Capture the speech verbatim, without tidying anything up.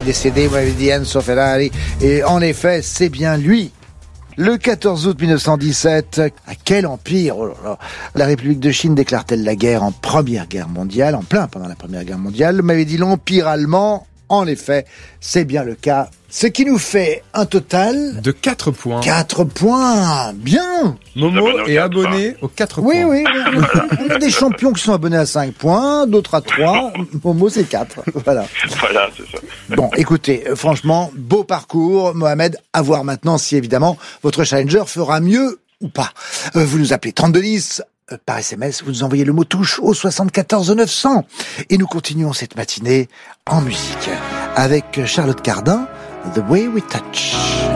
décédé, vous m'avez dit Enzo Ferrari, et en effet, c'est bien lui. Le quatorze août mille neuf cent dix-sept, à quel empire, oh là là, la République de Chine déclare-t-elle la guerre en Première Guerre mondiale, en plein pendant la Première Guerre mondiale? Vous m'avez dit l'empire allemand, en effet, c'est bien le cas. Ce qui nous fait un total de quatre points. quatre points, bien. Momo est abonné aux quatre oui, points. Oui, oui. On a des champions qui sont abonnés à cinq points, d'autres à trois. Momo, c'est quatre. Voilà. Voilà, c'est ça. Bon, écoutez, euh, franchement, beau parcours. Mohamed, à voir maintenant si, évidemment, votre challenger fera mieux ou pas. Euh, vous nous appelez trente-deux dix euh, par S M S, vous nous envoyez le mot touche au soixante-quatorze neuf cents. Et nous continuons cette matinée en musique avec Charlotte Cardin, The Way We Touch.